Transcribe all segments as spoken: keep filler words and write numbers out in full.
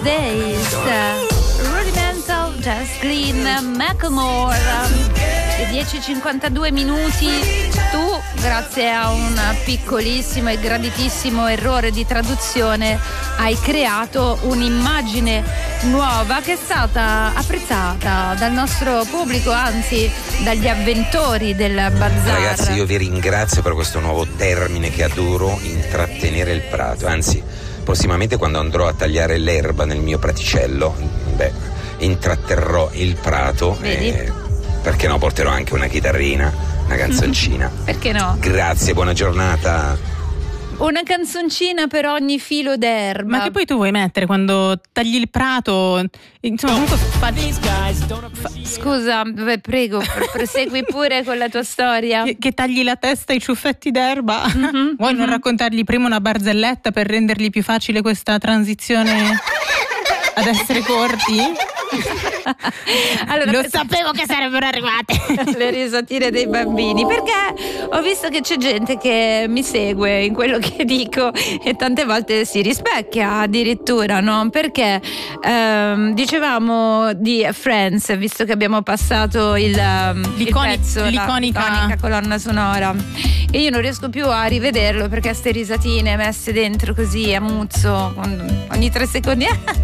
Days, Rudimental, Just Green, Macklemore. Le dieci e cinquantadue minuti. Tu, grazie a un piccolissimo e graditissimo errore di traduzione, hai creato un'immagine nuova che è stata apprezzata dal nostro pubblico, anzi dagli avventori del bazar. Ragazzi, io vi ringrazio per questo nuovo termine che adoro, intrattenere il prato. Anzi, prossimamente quando andrò a tagliare l'erba nel mio praticello, beh, intratterrò il prato. Vedi? E, perché no, porterò anche una chitarrina, una canzoncina. Perché no? Grazie, buona giornata. Una canzoncina per ogni filo d'erba. Ma che poi tu vuoi mettere quando tagli il prato? Insomma, comunque fa... Fa... Scusa, beh, prego, prosegui pure con la tua storia. Che, che tagli la testa ai ciuffetti d'erba? Mm-hmm, vuoi mm-hmm. non raccontargli prima una barzelletta per rendergli più facile questa transizione ad essere corti? Allora, lo sapevo che sarebbero arrivate le risatine dei bambini, perché ho visto che c'è gente che mi segue in quello che dico e tante volte si rispecchia addirittura, no? Perché ehm, dicevamo di Friends, visto che abbiamo passato il, L'iconi- il pezzo, l'iconica. la iconica colonna sonora, e io non riesco più a rivederlo perché ste risatine messe dentro così a muzzo ogni tre secondi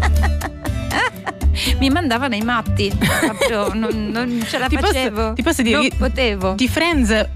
mi mandavano i matti, proprio non, non ce la ti facevo, posso, ti posso dire, non potevo. Di Friends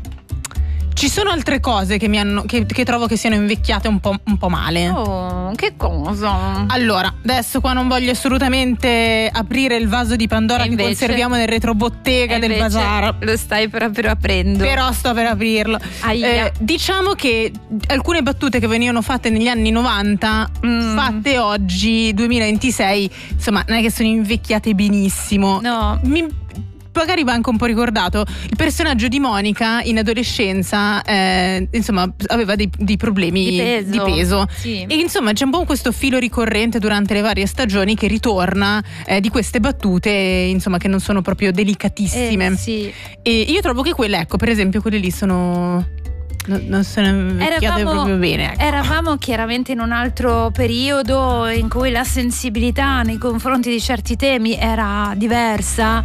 ci sono altre cose che mi hanno che, che trovo che siano invecchiate un po', un po' male. Oh, che cosa? Allora, adesso qua non voglio assolutamente aprire il vaso di Pandora invece, che conserviamo nel retrobottega del bazar. Lo stai proprio aprendo. Però sto per aprirlo. Eh, diciamo che alcune battute che venivano fatte negli anni novanta, mm. fatte oggi, duemilaventisei, insomma, non è che sono invecchiate benissimo. No. Mi magari va anche un po' ricordato il personaggio di Monica in adolescenza, eh, insomma aveva dei, dei problemi di peso, di peso. Sì. E insomma c'è un po' questo filo ricorrente durante le varie stagioni che ritorna, eh, di queste battute insomma che non sono proprio delicatissime, eh, sì. E io trovo che quelle, ecco, per esempio quelle lì sono non, non sono invecchiate proprio bene, ecco. Eravamo chiaramente in un altro periodo in cui la sensibilità nei confronti di certi temi era diversa.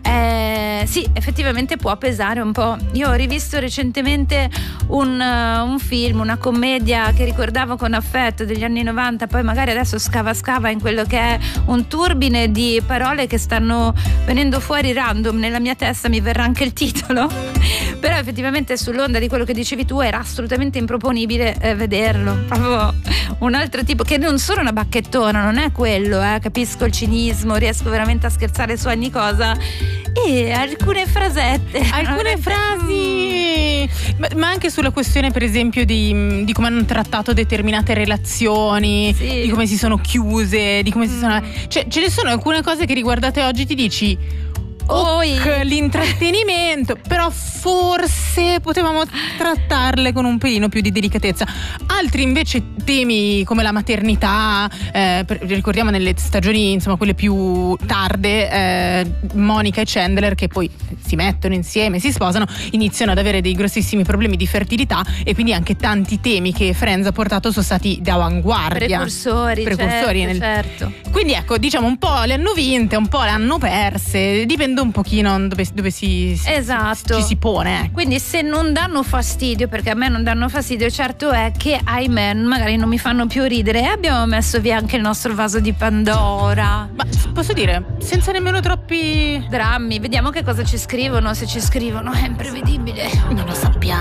Eh, sì, effettivamente può pesare un po'. Io ho rivisto recentemente un, uh, un film, una commedia che ricordavo con affetto degli anni novanta, poi magari adesso scava scava in quello che è un turbine di parole che stanno venendo fuori random nella mia testa, mi verrà anche il titolo però effettivamente sull'onda di quello che dicevi tu era assolutamente improponibile eh, vederlo, proprio un altro tipo, che non sono una bacchettona, non è quello, eh, capisco il cinismo, riesco veramente a scherzare su ogni cosa, e alcune frasette, alcune frasi, ma, ma anche sulla questione per esempio di, di come hanno trattato determinate relazioni, sì. di come si sono chiuse, di come mm. si sono, cioè ce ne sono alcune cose che riguardate oggi ti dici ok, l'intrattenimento, però forse potevamo trattarle con un pelino più di delicatezza. Altri invece temi come la maternità, eh, per, ricordiamo nelle stagioni insomma quelle più tarde, eh, Monica e Chandler che poi si mettono insieme, si sposano, iniziano ad avere dei grossissimi problemi di fertilità, e quindi anche tanti temi che Friends ha portato sono stati d'avanguardia, precursori, precursori certo, nel... certo. Quindi ecco, diciamo un po' le hanno vinte, un po' le hanno perse, dipende un pochino dove, dove si, si, esatto. ci si pone, ecco. Quindi se non danno fastidio, perché a me non danno fastidio, certo è che ahimè magari non mi fanno più ridere, e abbiamo messo via anche il nostro vaso di Pandora. Ma posso dire, senza nemmeno troppi drammi, vediamo che cosa ci scrivono, se ci scrivono è imprevedibile, non lo sappiamo.